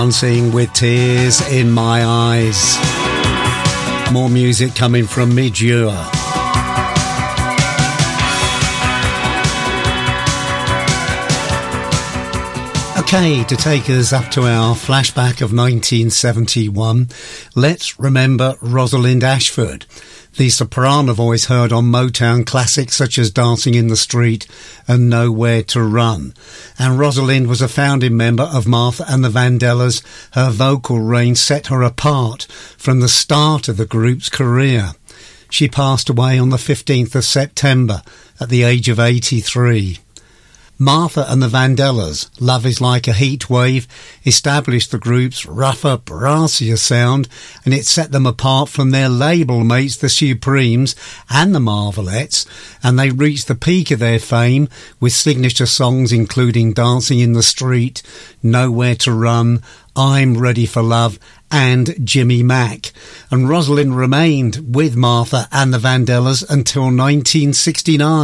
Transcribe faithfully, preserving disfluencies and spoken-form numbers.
Dancing with Tears in My Eyes. More music coming from Midure. Okay, to take us up to our flashback of nineteen seventy-one, let's remember Rosalind Ashford, the soprano voice heard on Motown classics such as Dancing in the Street and Nowhere to Run. And Rosalind was a founding member of Martha and the Vandellas. Her vocal range set her apart from the start of the group's career. She passed away on the fifteenth of September at the age of eighty-three. Martha and the Vandellas, Love is Like a Heat Wave, established the group's rougher, brassier sound, and it set them apart from their label mates, the Supremes and the Marvelettes, and they reached the peak of their fame with signature songs including Dancing in the Street, Nowhere to Run, I'm Ready for Love, and Jimmy Mack. And Rosalind remained with Martha and the Vandellas until nineteen sixty-nine.